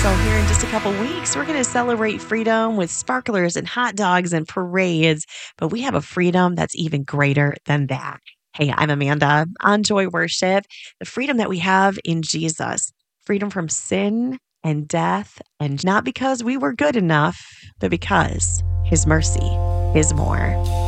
So, here in just a couple weeks, we're going to celebrate freedom with sparklers and hot dogs and parades. But we have a freedom that's even greater than that. Hey, I'm Amanda on Joy Worship. The freedom that we have in Jesus, freedom from sin and death, and not because we were good enough, but because his mercy is more.